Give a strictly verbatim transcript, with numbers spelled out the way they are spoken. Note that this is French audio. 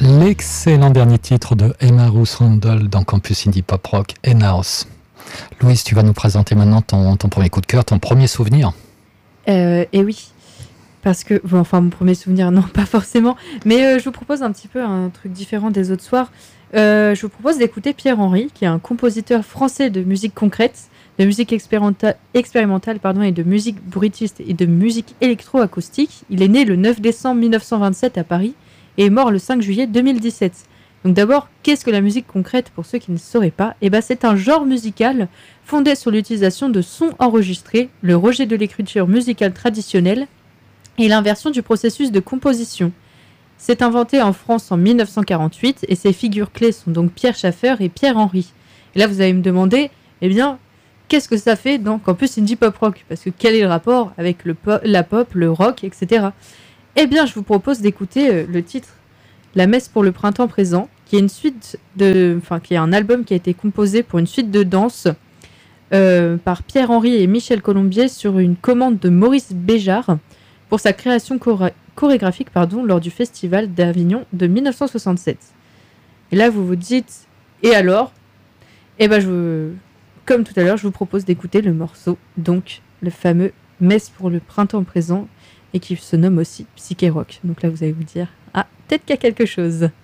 L'excellent dernier titre de Emma Ruth Randall dans Campus Indie Pop Rock, Henhouse. Louise, tu vas nous présenter maintenant ton, ton premier coup de cœur, ton premier souvenir. Euh, et oui, parce que, bon, enfin mon premier souvenir, non, pas forcément, mais euh, je vous propose un petit peu un truc différent des autres soirs. Euh, je vous propose d'écouter Pierre Henry, qui est un compositeur français de musique concrète, de musique expérimenta- expérimentale pardon, et de musique bruitiste et de musique électro-acoustique. Il est né le neuf décembre mille neuf cent vingt-sept à Paris et est mort le cinq juillet deux mille dix-sept. Donc d'abord, qu'est-ce que la musique concrète pour ceux qui ne sauraient pas ? Eh ben, c'est un genre musical fondé sur l'utilisation de sons enregistrés, le rejet de l'écriture musicale traditionnelle et l'inversion du processus de composition. C'est inventé en France en mille neuf cent quarante-huit et ses figures clés sont donc Pierre Schaeffer et Pierre Henry. Et là, vous allez me demander, eh bien, qu'est-ce que ça fait dans Campus Indie Pop Rock ? Parce que quel est le rapport avec le po- la pop, le rock, et cetera. Eh bien, je vous propose d'écouter euh, le titre La Messe pour le printemps présent, qui est une suite de, enfin, qui est un album qui a été composé pour une suite de danse euh, par Pierre Henry et Michel Colombier sur une commande de Maurice Béjart pour sa création chora- chorégraphique pardon, lors du Festival d'Avignon de mille neuf cent soixante-sept. Et là, vous vous dites, et alors ? Eh ben, je vous... comme tout à l'heure, je vous propose d'écouter le morceau, donc le fameux Messe pour le printemps présent, et qui se nomme aussi Psyché Rock. Donc là, vous allez vous dire, ah, peut-être qu'il y a quelque chose.